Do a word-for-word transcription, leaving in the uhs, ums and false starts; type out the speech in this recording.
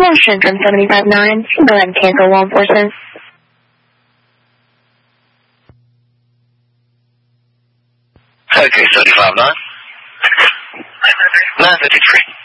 Washington seventy-five nine, go ahead and cancel law enforcement. Okay, seventy-five nine. nine fifty-three.